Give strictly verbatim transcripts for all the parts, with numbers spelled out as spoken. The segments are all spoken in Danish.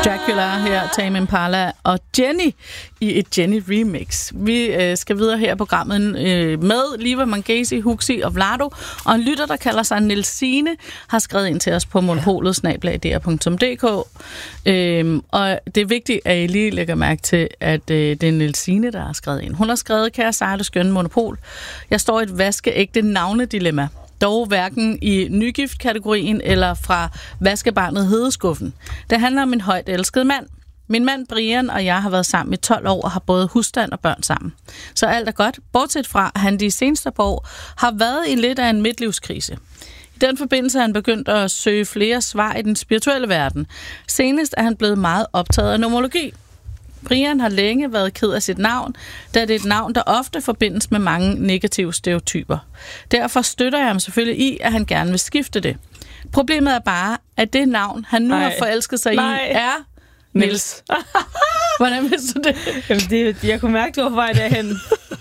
Dracula her, Tame Impala og Jenny i et Jenny remix. Vi øh, skal videre her i programmet øh, med Liva Mangesi, Huxi og Vlado, og en lytter, der kalder sig Nielsine, har skrevet ind til os på monopolet snabel-a d r punktum d k. Øhm, og det er vigtigt, at I lige lægger mærke til, at øh, det er Nielsine, der har skrevet ind. Hun har skrevet, kære sejle skønne monopol, jeg står i et vaskeægte navnedilemma. Dog hverken i nygift-kategorien eller fra vaskebarnet hedeskuffen. Det handler om en højt elsket mand. Min mand Brian og jeg har været sammen i tolv år og har både husstand og børn sammen. Så alt er godt, bortset fra, at han de seneste par år har været i lidt af en midtlivskrise. I den forbindelse er han begyndt at søge flere svar i den spirituelle verden. Senest er han blevet meget optaget af numerologi. Brian har længe været ked af sit navn, da det er et navn, der ofte forbindes med mange negative stereotyper. Derfor støtter jeg ham selvfølgelig i, at han gerne vil skifte det. Problemet er bare, at det navn, han nu Nej. har forelsket sig Nej. i, er Niels. Hvordan vidste du det? Jamen, det? Jeg kunne mærke, du var på vej derhen.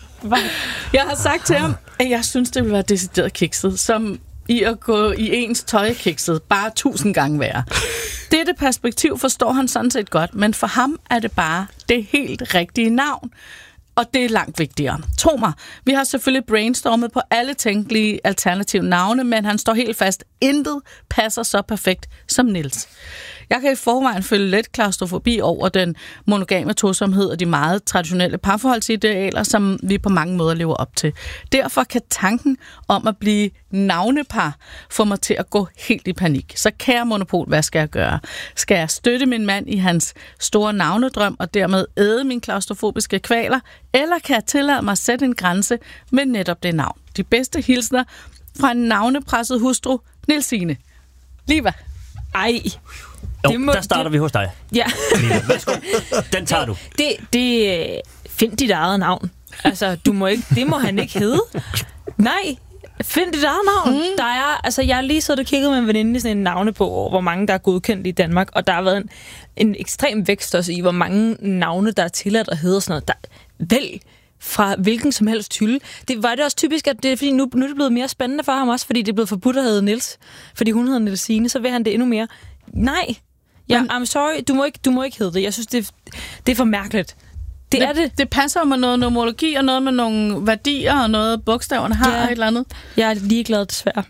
Jeg har sagt til ham, at jeg synes, det vil være decideret kikset, som i at gå i ens tøj kikset, bare tusind gange værre. Dette perspektiv forstår han sådan set godt, men for ham er det bare det helt rigtige navn. Og det er langt vigtigere. Tro mig, vi har selvfølgelig brainstormet på alle tænkelige alternative navne, men han står helt fast. Intet passer så perfekt som Niels. Jeg kan i forvejen føle let klaustrofobi over den monogame tosomhed og de meget traditionelle parforholdsidealer, som vi på mange måder lever op til. Derfor kan tanken om at blive navnepar få mig til at gå helt i panik. Så kære monopol, hvad skal jeg gøre? Skal jeg støtte min mand i hans store navnedrøm og dermed æde mine klaustrofobiske kvaler? Eller kan jeg tillade mig at sætte en grænse med netop det navn? De bedste hilsner fra en navnepresset hustru, Nielsine. Liva. Ej. Jo, det må, der starter det, vi hos dig. Ja. Værsgo. Den tager du. Det, det, find dit eget navn. Altså, du må ikke, det må han ikke hedde. Nej, find dit eget navn. Mm. Der er, altså, jeg har lige siddet og kigget med en veninde i sådan en navnebog over, hvor mange der er godkendt i Danmark, og der har været en, en ekstrem vækst også i, hvor mange navne, der er tilladt at hedde sådan noget. Der, vælg fra hvilken som helst hylde. Det var det også typisk, at det er, fordi nu, nu er det blevet mere spændende for ham også, fordi det er blevet forbudt at hedde Niels, fordi hun hedder Nielsine, så vil han det endnu mere. Nej, ja, I'm sorry, du må ikke, du må ikke hedde det. Jeg synes, det, det er for mærkeligt. Det, det er det. Det passer med noget numerologi og noget med nogle værdier og noget bogstaverne har ja, et eller andet. Jeg er ligeglad, desværre.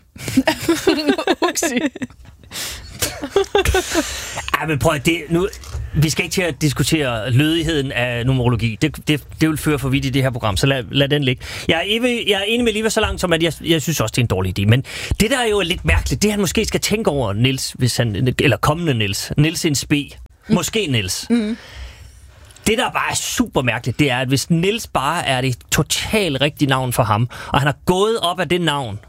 Ja, men prøv at det nu. Vi skal ikke til at diskutere lødigheden af numerologi. Det, det, det vil føre for vidt i det her program, så lad, lad den ligge. Jeg er, enig, jeg er enig med Liva så langt som, at jeg, jeg synes også, det er en dårlig idé. Men det, der er jo lidt mærkeligt, det han måske skal tænke over, Niels, hvis han, eller kommende Niels, Niels en spe, mm. måske Niels. Mm. Det, der bare er super mærkeligt, det er, at hvis Niels bare er det totalt rigtige navn for ham, og han har gået op af det navn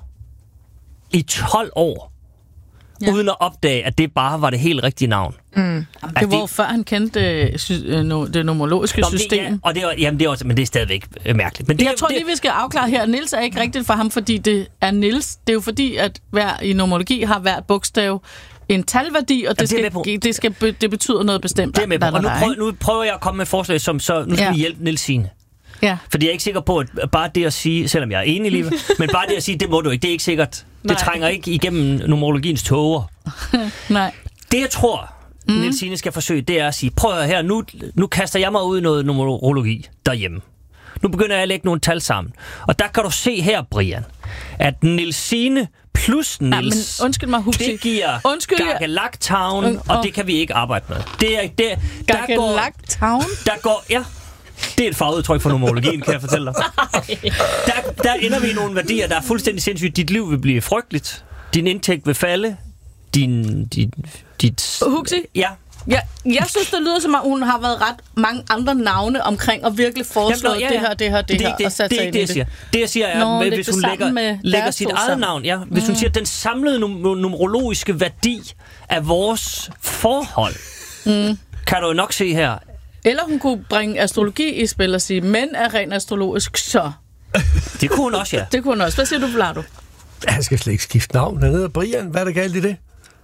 i tolv år, ja. uden at opdage, at det bare var det helt rigtige navn. Mm. Det var det, før han kendte det, det numerologiske Nå, system. Det, ja, og det er, jamen det er også, men det er stadigvæk mærkeligt. Men det, jeg tror det, lige, vi skal afklare her. Niels er ikke rigtigt for ham, fordi det er Niels. Det er jo fordi, at hver i numerologi har hvert bogstav en talværdi, og det, jamen, skal, det, skal, det betyder noget bestemt. Det er med på. Og nu, prøv, nu prøver jeg at komme med forslag, som så nu skal ja. vi hjælpe Nielsine. Ja. Fordi jeg er ikke sikker på, at bare det at sige, selvom jeg er enig i livet, men bare det at sige, det må du ikke, det er ikke sikkert. Det Nej. trænger ikke igennem numerologiens tåger. Nej. Det jeg tror, mm. Nielsine skal forsøge, det er at sige, prøv her, nu, nu kaster jeg mig ud i noget numerologi derhjemme. Nu begynder jeg at lægge nogle tal sammen. Og der kan du se her, Brian, at Nielsine plus Niels, ja, undskyld mig, Huxi. Det giver Gagelak-Town, uh, uh. og det kan vi ikke arbejde med. Det er, det, der går, Gagelak-Town? Der går, ja. Det er et fagudtryk for numerologien, kan jeg fortælle dig. Der, der ender vi i nogle værdier, der er fuldstændig sindssygt. Dit liv vil blive frygteligt. Din indtægt vil falde. Din... din dit... Huxi? Ja. Ja, jeg synes, det lyder som om, hun har været ret mange andre navne omkring og virkelig foreslået ja, ja, ja. det her, det her, det, det her. Det, og sat det er ikke det, jeg siger. Det, jeg siger, er, Nå, med, hvis hun lægger, lægger sit eget sammen. navn, ja, hvis mm. hun siger, den samlede num- numerologiske værdi af vores forhold, mm. kan du jo nok se her. Eller hun kunne bringe astrologi i spil og sige, mænd er rent astrologisk, så. Det kunne hun også, ja. Det kunne hun også. Hvad siger du, Vlado? Han skal slet ikke skifte navn. Han hedder Brian. Hvad er der galt i det?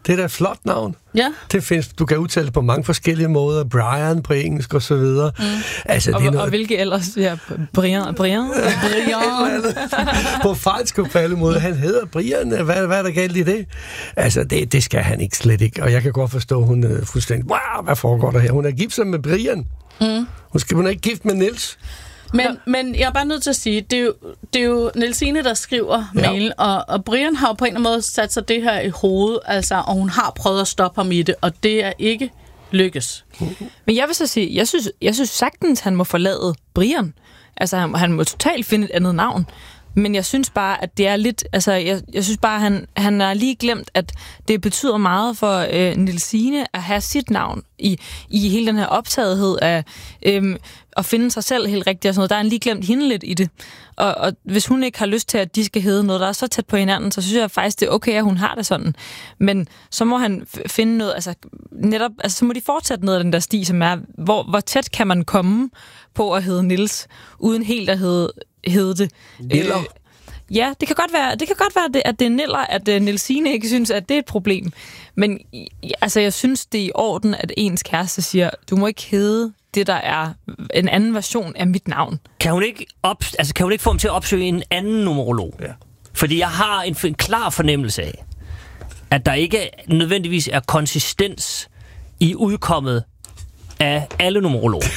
Det er da et flot navn. Ja. Det findes, du kan udtale det på mange forskellige måder. Brian på engelsk og så videre. Mm. Altså, og, det er noget, og hvilke ellers? Ja, Brian. Brian. Brian. på fransk på alle måder. Han hedder Brian. Hvad, hvad er der galt i det? Altså, det, det skal han ikke slet ikke. Og jeg kan godt forstå, hun er fuldstændig... Wow, hvad foregår der her? Hun er gift sig med Brian. Mm. Hun, skal, hun er ikke gift med Niels. Men, men jeg er bare nødt til at sige, det er jo, det er jo Nielsine, der skriver ja. mailen, og, og Brian har jo på en eller anden måde sat sig det her i hovedet, altså, og hun har prøvet at stoppe ham i det, og det er ikke lykkes. Men jeg vil så sige, jeg synes, jeg synes sagtens, han må forlade Brian. Altså, han, han må totalt finde et andet navn. Men jeg synes bare, at det er lidt... Altså, jeg, jeg synes bare, han, han har lige glemt, at det betyder meget for øh, Nielsine at have sit navn i, i hele den her optagethed af øh, at finde sig selv helt rigtigt og sådan noget. Der er han lige glemt hende lidt i det. Og, og hvis hun ikke har lyst til, at de skal hedde noget, der er så tæt på hinanden, så synes jeg faktisk, det er okay, at hun har det sådan. Men så må han f- finde noget... Altså, netop, altså, så må de fortsætte noget af den der sti, som er... Hvor, hvor tæt kan man komme på at hedde Niels, uden helt at hedde... hedde det. Niller. Øh, ja, det kan godt være, det kan godt være det, at det er Niller, at uh, Nielsine ikke synes, at det er et problem. Men altså, jeg synes, det er i orden, at ens kæreste siger, du må ikke hedde det, der er en anden version af mit navn. Kan hun ikke, op, altså, kan hun ikke få ham til at opsøge en anden numerolog? Ja. Fordi jeg har en, en klar fornemmelse af, at der ikke nødvendigvis er konsistens i udkommet af alle numerologer.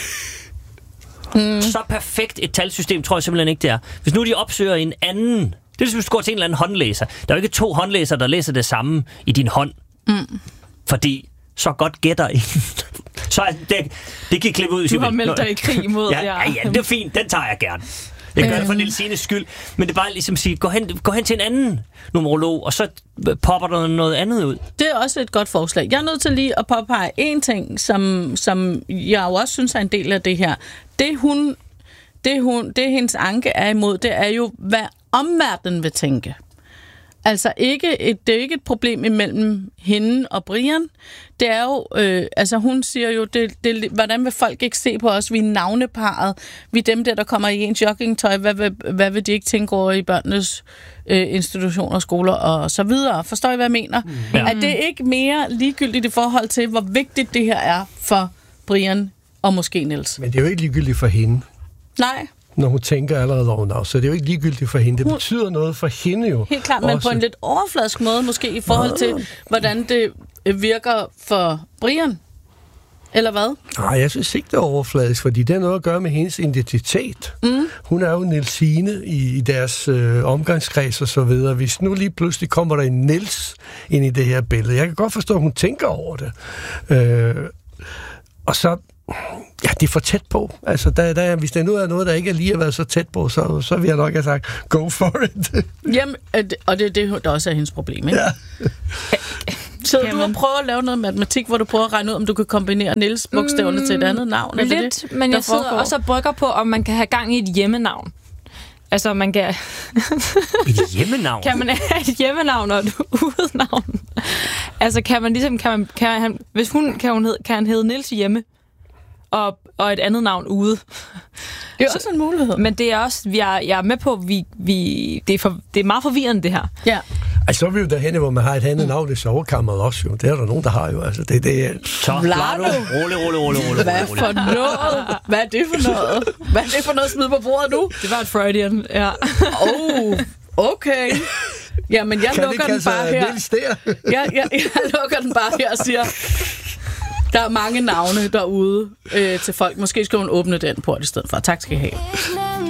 Hmm. Så perfekt et talsystem tror jeg simpelthen ikke, det er. Hvis nu de opsøger en anden... Det er ligesom, hvis du går til en eller anden håndlæser. Der er jo ikke to håndlæsere, der læser det samme i din hånd. Mm. Fordi så godt gætter en. Så det, det kan klippe ud. Du har meldt dig i krig mod... Ja, ja, ja, det er fint. Den tager jeg gerne. Jeg gør det for Nielsines skyld. Men det er bare ligesom at sige, gå hen, gå hen til en anden numerolog, og så popper der noget andet ud. Det er også et godt forslag. Jeg er nødt til lige at påpege en ting, som, som jeg jo også synes er en del af det her. Det hun, det hun, det hendes anke er imod, det er jo, hvad omverdenen vil tænke. Altså ikke et, det er ikke et problem imellem hende og Brian. Det er jo, øh, altså hun siger jo, det, det, hvordan vil folk ikke se på os? Vi er navneparret. Vi er dem der, der kommer i ens joggingtøj. Hvad vil, hvad vil de ikke tænke over i børnenes øh, institutioner, skoler og så videre? Forstår I, hvad jeg mener? Ja. Er det ikke mere ligegyldigt i forhold til, hvor vigtigt det her er for Brian og måske Niels? Men det er jo ikke ligegyldigt for hende. Nej. Når hun tænker allerede over navn, så det er jo ikke ligegyldigt for hende. Det hun, betyder noget for hende jo. Helt klart, men også på en lidt overfladisk måde, måske i forhold til, hvordan det virker for Brian. Eller hvad? Nej, jeg synes ikke, det er overfladisk, fordi det har noget at gøre med hendes identitet. Mm. Hun er jo Nielsine i, i deres øh, omgangskreds og så videre. Hvis nu lige pludselig kommer der en Niels ind i det her billede. Jeg kan godt forstå, at hun tænker over det. Øh, og så... Ja, det er for tæt på. Altså, der, der, hvis der nu er noget, der ikke er lige at være så tæt på, så, så vil jeg nok have sagt, go for it. Jamen, og det er det, der også er hendes problem, ikke? Ja. Så du har prøvet at lave noget matematik, hvor du prøver at regne ud, om du kan kombinere Niels bogstaverne mm, til et andet navn? Lidt, det, men jeg sidder også og brygger på, om man kan have gang i et hjemmenavn. Altså, man kan... Et hjemmenavn? Kan man have et hjemmenavn og et udenavn? Altså, kan man ligesom... Kan man, kan han, hvis hun kan, hun hed, kan han hedde Niels hjemme? Og, og et andet navn ude. Det er også en mulighed. Men det er også, jeg, jeg er med på, vi, vi, det, er for, det er meget forvirrende, det her. Ja. Altså, så er vi jo derhenne, hvor man har et andet navn i sovekammeret også, jo. Det er der nogen, der har jo. Altså, det, det er... Så, Vlado. Rolig, rolig, rolig, rolig. Hvad for noget? Hvad er det for noget? Hvad er det for noget at smide på bordet nu? Det var et Freudian, ja. Oh, okay. Jamen, jeg kan lukker den bare her. Jeg, jeg, jeg lukker den bare her og siger... Der er mange navne derude øh, til folk. Måske skal hun åbne den port i stedet for. Tak skal I have.